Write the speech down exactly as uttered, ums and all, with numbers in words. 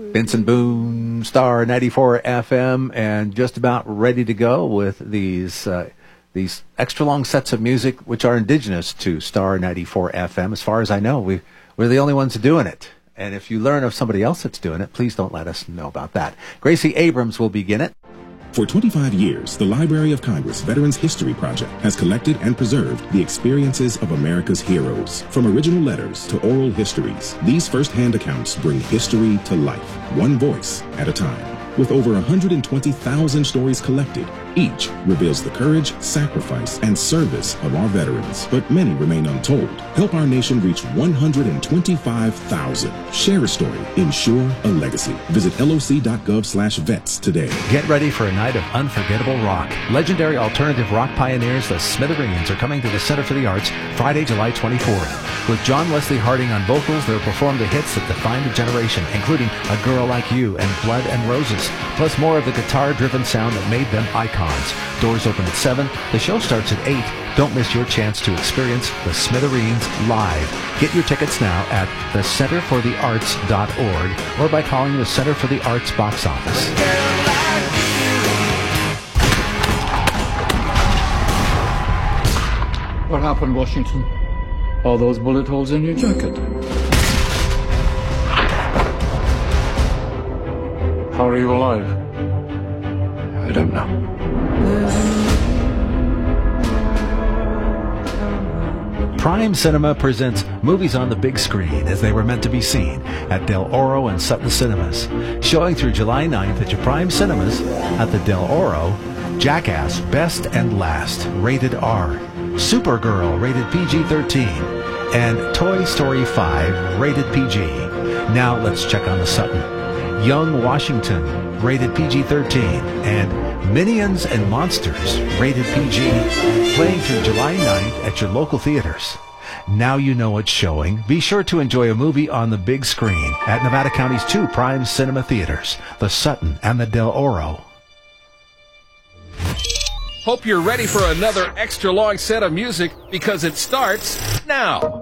Benson Boone, Star ninety-four F M, and just about ready to go with these uh, these extra long sets of music, which are indigenous to Star ninety-four F M. As far as I know, we, we're the only ones doing it. And if you learn of somebody else that's doing it, please don't let us know about that. Gracie Abrams will begin it. For twenty-five years, the Library of Congress Veterans History Project has collected and preserved the experiences of America's heroes. From original letters to oral histories, these first-hand accounts bring history to life, one voice at a time. With over one hundred twenty thousand stories collected, each reveals the courage, sacrifice, and service of our veterans, but many remain untold. Help our nation reach one hundred twenty-five thousand. Share a story. Ensure a legacy. Visit loc.gov slash vets today. Get ready for a night of unforgettable rock. Legendary alternative rock pioneers, the Smithereens, are coming to the Center for the Arts Friday, July twenty-fourth. With John Wesley Harding on vocals, they'll perform the hits that defined a generation, including A Girl Like You and Blood and Roses, plus more of the guitar-driven sound that made them icons. Doors open at seven. The show starts at eight. Don't miss your chance to experience the Smithereens live. Get your tickets now at the center for the arts dot org or by calling the Center for the Arts box office. What happened, Washington? All those bullet holes in your jacket. How are you alive? I don't know. Prime Cinema presents movies on the big screen as they were meant to be seen at Del Oro and Sutton Cinemas. Showing through July ninth at your Prime Cinemas at the Del Oro, Jackass Best and Last, rated R. Supergirl, rated P G thirteen. And Toy Story five, rated P G. Now let's check on the Sutton. Young Washington, rated P G thirteen. And Minions and Monsters, rated P G, playing through July ninth at your local theaters. Now you know what's showing. Be sure to enjoy a movie on the big screen at Nevada County's two Prime Cinema theaters, the Sutton and the Del Oro. Hope you're ready for another extra long set of music because it starts now.